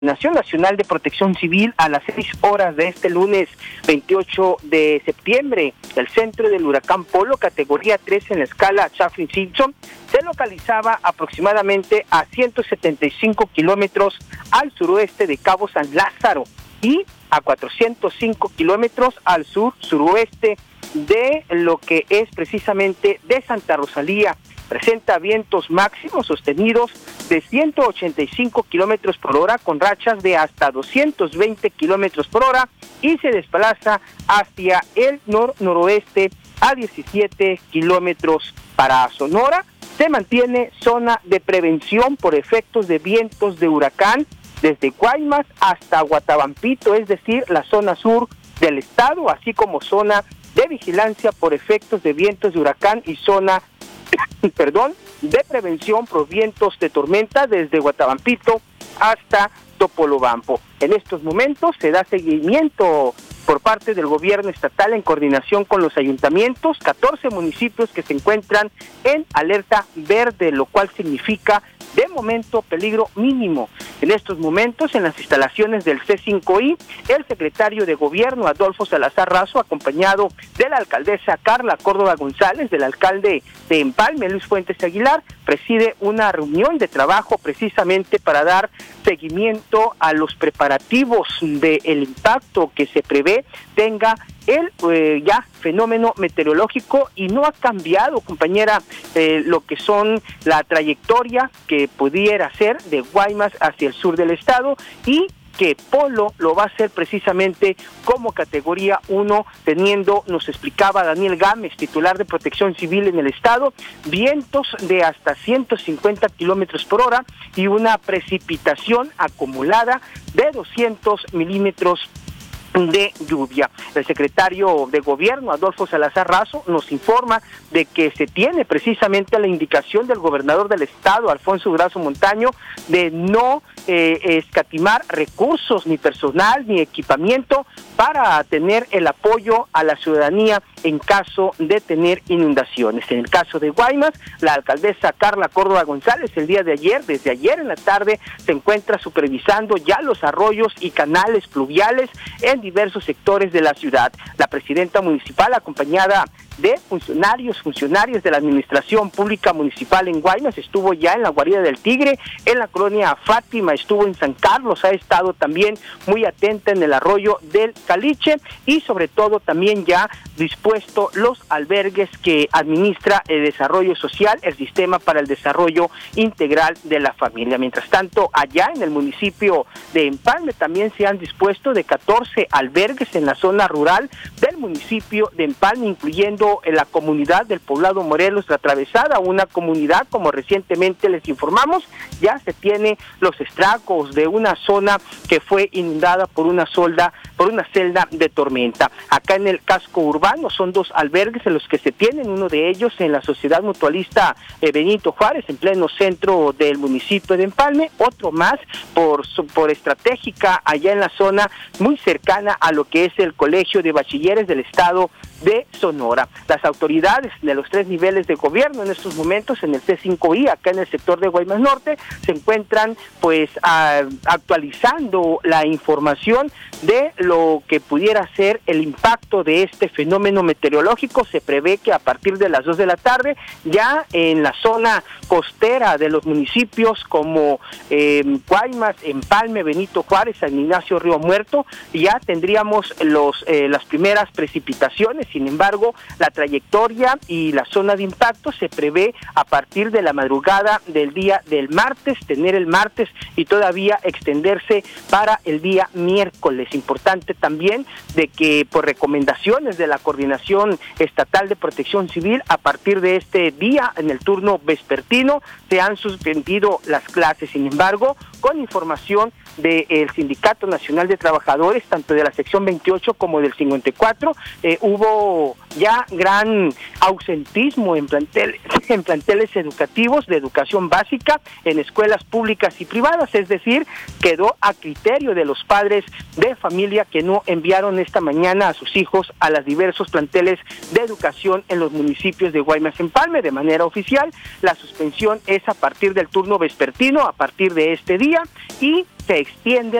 Coordinación Nacional de Protección Civil a las 6 horas de este lunes 28 de septiembre. El centro del huracán Polo, categoría 3 en la escala Chaffin-Simpson, se localizaba aproximadamente a 175 kilómetros al suroeste de Cabo San Lázaro y a 405 kilómetros al sur-suroeste de lo que es precisamente de Santa Rosalía. Presenta vientos máximos sostenidos de 185 kilómetros por hora con rachas de hasta 220 kilómetros por hora y se desplaza hacia el noroeste a 17 kilómetros. Para Sonora se mantiene zona de prevención por efectos de vientos de huracán desde Guaymas hasta Guatabampito, es decir, la zona sur del estado, así como zona de vigilancia por efectos de vientos de huracán y zona de prevención por vientos de tormenta desde Guatabampito hasta Topolobampo. En estos momentos se da seguimiento por parte del gobierno estatal en coordinación con los ayuntamientos, 14 municipios que se encuentran en alerta verde, lo cual significa de momento peligro mínimo. En estos momentos, en las instalaciones del C5I, el secretario de Gobierno, Adolfo Salazar Razo, acompañado de la alcaldesa Carla Córdoba González, del alcalde de Empalme, Luis Fuentes Aguilar, preside una reunión de trabajo precisamente para dar seguimiento a los preparativos del impacto que se prevé tenga el ya fenómeno meteorológico, y no ha cambiado, compañera, lo que son la trayectoria que pudiera ser de Guaymas hacia el sur del estado, y que Polo lo va a hacer precisamente como categoría 1, teniendo, nos explicaba Daniel Gámez, titular de Protección Civil en el estado, vientos de hasta 150 kilómetros por hora y una precipitación acumulada de 200 milímetros de lluvia. El secretario de Gobierno, Adolfo Salazar Razo, nos informa de que se tiene precisamente la indicación del gobernador del estado, Alfonso Durazo Montaño, de no escatimar recursos, ni personal, ni equipamiento, para tener el apoyo a la ciudadanía en caso de tener inundaciones. En el caso de Guaymas, la alcaldesa Carla Córdoba González, el día de ayer, desde ayer en la tarde, se encuentra supervisando ya los arroyos y canales pluviales en diversos sectores de la ciudad. La presidenta municipal, acompañada de funcionarios de la Administración Pública Municipal en Guaymas, estuvo ya en la Guarida del Tigre, en la colonia Fátima, estuvo en San Carlos, ha estado también muy atenta en el arroyo del Caliche, y sobre todo también ya dispuesto los albergues que administra el desarrollo social, el Sistema para el Desarrollo Integral de la Familia. Mientras tanto, allá en el municipio de Empalme también se han dispuesto de 14 albergues en la zona rural del municipio de Empalme, incluyendo en la comunidad del poblado Morelos La Atravesada, una comunidad, como recientemente les informamos, ya se tiene los estragos de una zona que fue inundada por una celda de tormenta. Acá en el casco urbano son 2 albergues en los que se tienen, uno de ellos en la Sociedad Mutualista Benito Juárez, en pleno centro del municipio de Empalme, otro más por estratégica allá en la zona muy cercana a lo que es el Colegio de Bachilleres del Estado de Sonora. Las autoridades de los 3 niveles de gobierno en estos momentos en el C5I, acá en el sector de Guaymas Norte, se encuentran pues actualizando la información de lo que pudiera ser el impacto de este fenómeno meteorológico. Se prevé que a partir de las 2 de la tarde, ya en la zona costera de los municipios como Guaymas, Empalme, Benito Juárez, San Ignacio, Río Muerto, ya tendríamos las primeras precipitaciones. Sin embargo, la trayectoria y la zona de impacto se prevé a partir de la madrugada del día del martes, tener el martes y todavía extenderse para el día miércoles. Importante también de que por recomendaciones de la Coordinación Estatal de Protección Civil, a partir de este día, en el turno vespertino, se han suspendido las clases. Sin embargo, con información del Sindicato Nacional de Trabajadores, tanto de la sección 28 como del 54, hubo hubo ya gran ausentismo en planteles educativos de educación básica en escuelas públicas y privadas, es decir, quedó a criterio de los padres de familia que no enviaron esta mañana a sus hijos a los diversos planteles de educación en los municipios de Guaymas-Empalme. De manera oficial, la suspensión es a partir del turno vespertino, a partir de este día, y se extiende